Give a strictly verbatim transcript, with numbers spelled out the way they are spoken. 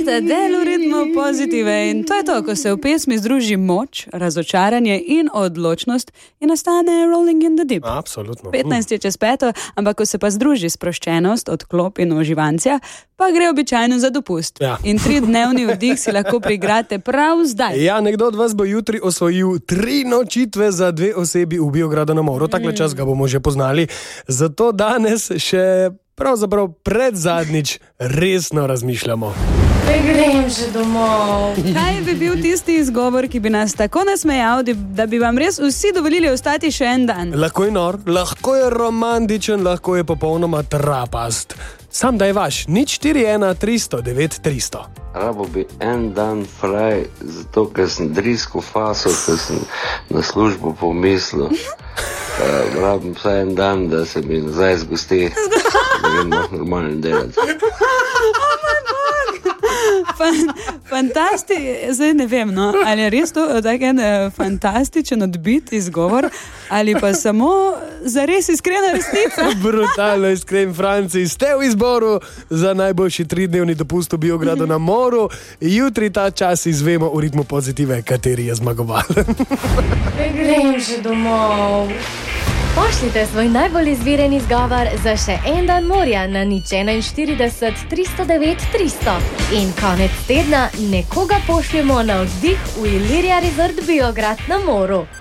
sta del v ritmu pozitive in to je to, ko se v pesmi združi moč, razočaranje in odločnost in nastane Rolling in the Deep. Absolutno. petnajst je čez peto, ampak ko se pa združi sproščenost, odklop in uživancija, pa gre običajno za dopust. Ja. In tri dnevni vdih si lahko priigrate prav zdaj. Ja, nekdo od vas bo jutri osvojil tri nočitve za dve osebi v Biogradu na moru. Takle čas ga bomo že poznali. Zato danes še pravzaprav pred zadnjič resno razmišljamo. Ne grem že domov. Kaj bi bil tisti izgovor, ki bi nas tako nasmejal, da bi vam res vsi dovolili ostati še en dan? Lahko je nor, lahko je romantičen, lahko je popolnoma trapast. Sam da je vaš, nič štiri ena tristo devet tristo. Rabo bi en dan fraj, zato ker sem drisko faso, ker sem na službo pomislil. Uh, rabim vsaj en dan, da se mi nazaj zgosti, da grem lahko normalno delati. Fan, fantastičen, zdaj ne vem, no, ali je res to tak en fantastičen odbit izgovor, ali pa samo zares iskrena resnica. Brutalno iskren, Franci, ste v izboru za najboljši tridnevni dopust v Biogradu na moru. Jutri ta čas izvemo v ritmu pozitive, kateri je zmagovalen. Ne grem že domov. Pošljite svoj najbolj izviren izgovor za še en dan morja na nič enainštirideset tristo devet tristo. In konec tedna nekoga pošljemo na oddih v Illyria Resort Biograd na moru.